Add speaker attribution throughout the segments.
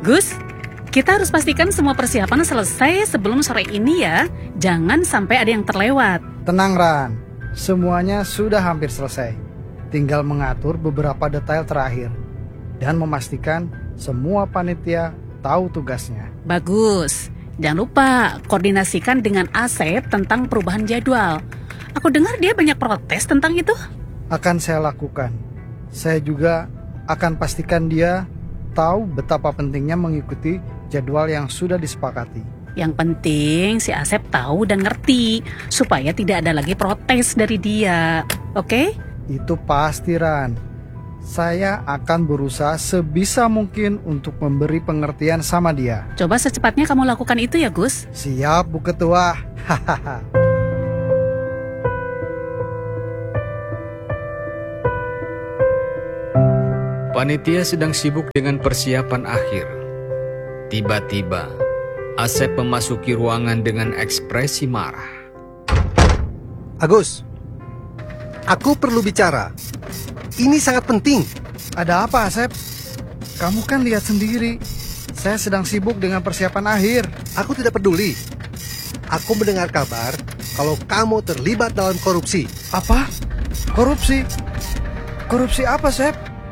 Speaker 1: Gus, kita harus pastikan semua persiapan selesai sebelum sore ini ya. Jangan sampai ada yang terlewat.
Speaker 2: Tenang Ran, semuanya sudah hampir selesai. Tinggal mengatur beberapa detail terakhir dan memastikan semua panitia tahu tugasnya.
Speaker 1: Bagus. Jangan lupa koordinasikan dengan Asep tentang perubahan jadwal. Aku dengar dia banyak protes tentang itu.
Speaker 2: Akan saya lakukan. Saya juga akan pastikan dia tahu betapa pentingnya mengikuti jadwal yang sudah disepakati.
Speaker 1: Yang penting si Asep tahu dan ngerti supaya tidak ada lagi protes dari dia. Oke?
Speaker 2: Itu pasti Ran. Saya akan berusaha sebisa mungkin untuk memberi pengertian sama dia.
Speaker 1: Coba secepatnya kamu lakukan itu ya, Gus.
Speaker 2: Siap, Bu Ketua. Hahaha.
Speaker 3: Panitia sedang sibuk dengan persiapan akhir. Tiba-tiba, Asep memasuki ruangan dengan ekspresi marah.
Speaker 4: Agus, aku perlu bicara. Ini sangat penting.
Speaker 2: Ada apa, Asep? Kamu kan lihat sendiri. Saya sedang sibuk dengan persiapan akhir.
Speaker 4: Aku tidak peduli. Aku mendengar kabar kalau kamu terlibat dalam korupsi.
Speaker 2: Apa? Korupsi? Korupsi apa, Sep?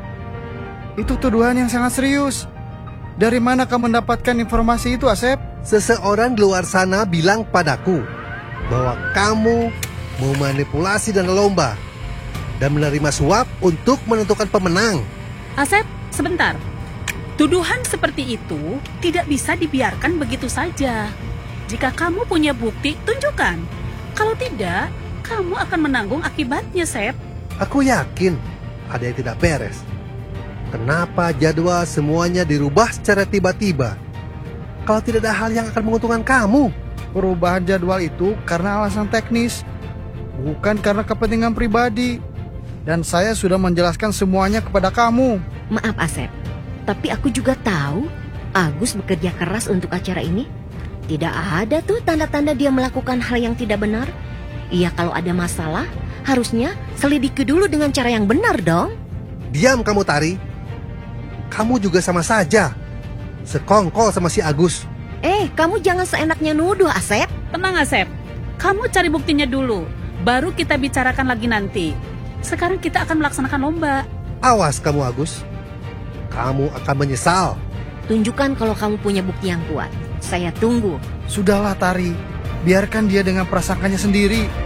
Speaker 2: Itu tuduhan yang sangat serius. Dari mana kamu mendapatkan informasi itu, Asep?
Speaker 4: Seseorang di luar sana bilang padaku bahwa kamu memanipulasi dana lomba dan menerima suap untuk menentukan pemenang.
Speaker 1: Asep, sebentar. Tuduhan seperti itu tidak bisa dibiarkan begitu saja. Jika kamu punya bukti, tunjukkan. Kalau tidak, kamu akan menanggung akibatnya, Sep.
Speaker 4: Aku yakin ada yang tidak beres. Kenapa jadwal semuanya dirubah secara tiba-tiba? Kalau tidak ada hal yang akan menguntungkan kamu.
Speaker 2: Perubahan jadwal itu karena alasan teknis, bukan karena kepentingan pribadi. Dan saya sudah menjelaskan semuanya kepada kamu.
Speaker 5: Maaf Asep, tapi aku juga tahu Agus bekerja keras untuk acara ini. Tidak ada tuh tanda-tanda dia melakukan hal yang tidak benar. Iya, kalau ada masalah, harusnya selidiki dulu dengan cara yang benar dong.
Speaker 4: Diam kamu, Tari. Kamu juga sama saja sekongkol sama si Agus.
Speaker 5: Kamu jangan seenaknya nuduh, Asep.
Speaker 1: Tenang, Asep. Kamu cari buktinya dulu, baru kita bicarakan lagi nanti. Sekarang kita akan melaksanakan lomba.
Speaker 4: Awas kamu, Agus. Kamu akan menyesal.
Speaker 5: Tunjukkan kalau kamu punya bukti yang kuat. Saya tunggu.
Speaker 2: Sudahlah, Tari. Biarkan dia dengan prasangkanya sendiri.